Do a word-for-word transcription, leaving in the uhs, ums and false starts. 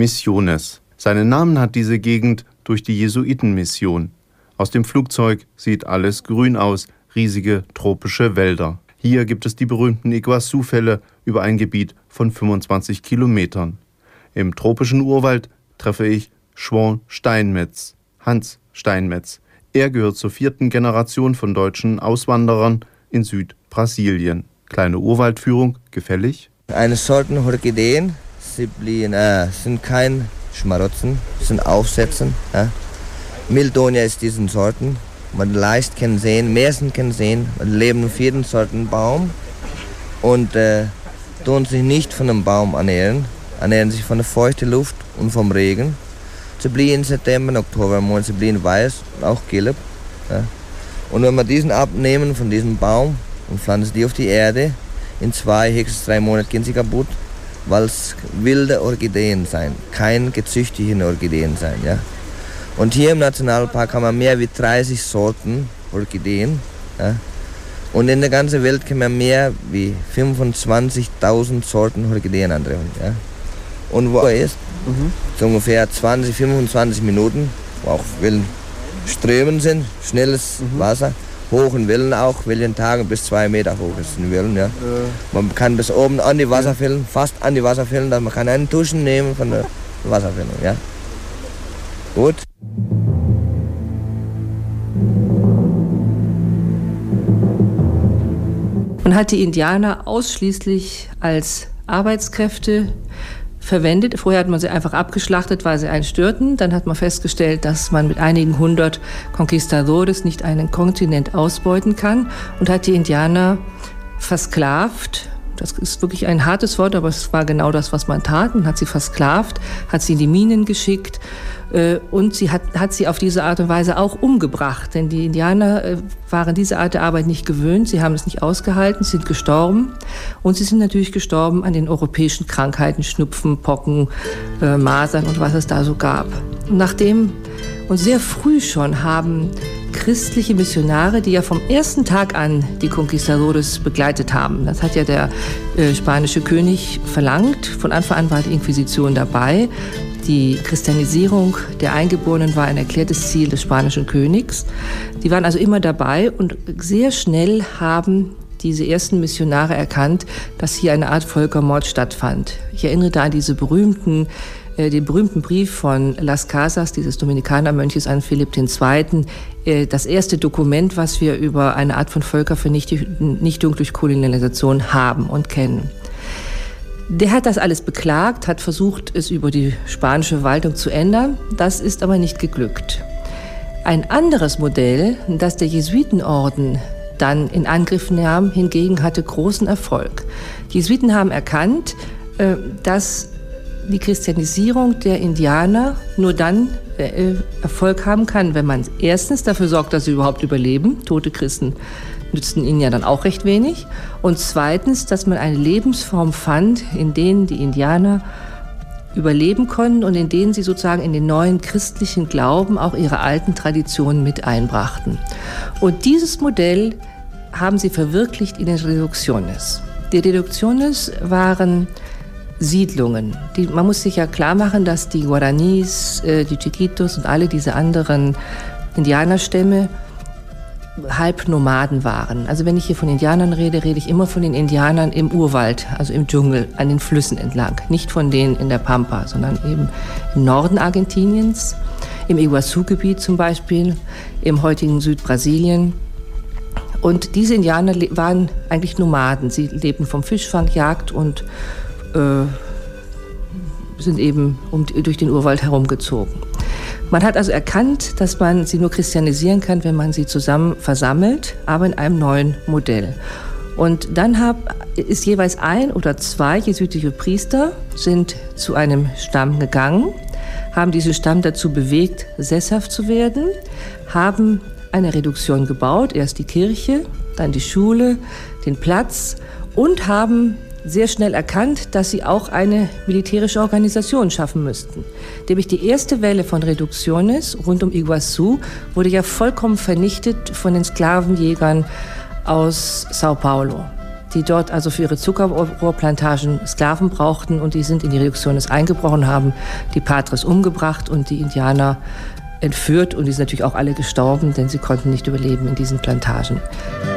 Misiones. Seinen Namen hat diese Gegend durch die Jesuitenmission. Aus dem Flugzeug sieht alles grün aus, riesige tropische Wälder. Hier gibt es die berühmten Iguazu-Fälle über ein Gebiet von fünfundzwanzig Kilometern. Im tropischen Urwald treffe ich João Steinmetz, Hans Steinmetz. Er gehört zur vierten Generation von deutschen Auswanderern in Südbrasilien. Kleine Urwaldführung, gefällig? Eine Sorten Orchideen, sie blieben, äh, sind kein Schmarotzen, sind Aufsätzen. Äh. Mildonia ist diesen Sorten. Man leicht kann sehen, meisten kann sehen, man leben auf jeden Sorten Baum und äh, tun sich nicht von dem Baum ernähren, ernähren sich von der feuchten Luft und vom Regen. Sie blieben im September, Oktober, sie blieben weiß, auch gelb. Ja. Und wenn wir diesen abnehmen von diesem Baum und pflanzen die auf die Erde, in zwei, höchstens drei Monaten gehen sie kaputt, weil es wilde Orchideen sein, keine gezüchteten Orchideen sein. Ja. Und hier im Nationalpark haben wir mehr als dreißig Sorten Orchideen. Ja. Und in der ganzen Welt können wir mehr als fünfundzwanzigtausend Sorten Orchideen antreffen. Ja. Und wo er ist, mhm. so ungefähr zwanzig, fünfundzwanzig Minuten, wo auch Wellen Strömen sind, schnelles mhm. Wasser, hohen Wellen auch, welchen Tagen bis zwei Meter hoch ist die Wellen. Ja. Äh. Man kann bis oben an die Wasserfällen, fast an die Wasserfällen, dass man kann einen Tuschen nehmen von der Wasserfälle. Ja. Gut. Man hat die Indianer ausschließlich als Arbeitskräfte verwendet. Vorher hat man sie einfach abgeschlachtet, weil sie einen störten. Dann hat man festgestellt, dass man mit einigen hundert Conquistadores nicht einen Kontinent ausbeuten kann und hat die Indianer versklavt. Das ist wirklich ein hartes Wort, aber es war genau das, was man tat. Man hat sie versklavt, hat sie in die Minen geschickt äh, und sie hat, hat sie auf diese Art und Weise auch umgebracht. Denn die Indianer äh, waren diese Art der Arbeit nicht gewöhnt, sie haben es nicht ausgehalten, sind gestorben. Und sie sind natürlich gestorben an den europäischen Krankheiten, Schnupfen, Pocken, äh, Masern und was es da so gab. Nachdem, und sehr früh schon, haben christliche Missionare, die ja vom ersten Tag an die Conquistadores begleitet haben. Das hat ja der äh, spanische König verlangt. Von Anfang an war die Inquisition dabei. Die Christianisierung der Eingeborenen war ein erklärtes Ziel des spanischen Königs. Die waren also immer dabei und sehr schnell haben diese ersten Missionare erkannt, dass hier eine Art Völkermord stattfand. Ich erinnere da an diese berühmten den berühmten Brief von Las Casas, dieses Dominikanermönches, an Philipp der Zweite., das erste Dokument, was wir über eine Art von Völkervernichtung durch Kolonialisation haben und kennen. Der hat das alles beklagt, hat versucht, es über die spanische Verwaltung zu ändern. Das ist aber nicht geglückt. Ein anderes Modell, das der Jesuitenorden dann in Angriff nahm, hingegen hatte großen Erfolg. Die Jesuiten haben erkannt, dass die Christianisierung der Indianer nur dann äh, Erfolg haben kann, wenn man erstens dafür sorgt, dass sie überhaupt überleben. Tote Christen nützten ihnen ja dann auch recht wenig. Und zweitens, dass man eine Lebensform fand, in denen die Indianer überleben konnten und in denen sie sozusagen in den neuen christlichen Glauben auch ihre alten Traditionen mit einbrachten. Und dieses Modell haben sie verwirklicht in den Reducciones. Die Reducciones waren Siedlungen. Die, man muss sich ja klar machen, dass die Guaranis, äh, die Chiquitos und alle diese anderen Indianerstämme Halbnomaden waren. Also wenn ich hier von Indianern rede, rede ich immer von den Indianern im Urwald, also im Dschungel, an den Flüssen entlang. Nicht von denen in der Pampa, sondern eben im Norden Argentiniens, im Iguazu-Gebiet zum Beispiel, im heutigen Südbrasilien. Und diese Indianer waren eigentlich Nomaden. Sie lebten vom Fischfang, Jagd und äh, sind eben um, durch den Urwald herumgezogen. Man hat also erkannt, dass man sie nur christianisieren kann, wenn man sie zusammen versammelt, aber in einem neuen Modell. Und dann hab, ist jeweils ein oder zwei jesuitische Priester sind zu einem Stamm gegangen, haben diesen Stamm dazu bewegt, sesshaft zu werden, haben eine Reduktion gebaut, erst die Kirche, dann die Schule, den Platz und haben sehr schnell erkannt, dass sie auch eine militärische Organisation schaffen müssten. Nämlich die erste Welle von Reducciones rund um Iguazu wurde ja vollkommen vernichtet von den Sklavenjägern aus Sao Paulo. die dort also für ihre Zuckerrohrplantagen Sklaven brauchten, und die sind in die Reducciones eingebrochen, haben die Padres umgebracht und die Indianer entführt, und die sind natürlich auch alle gestorben, denn sie konnten nicht überleben in diesen Plantagen.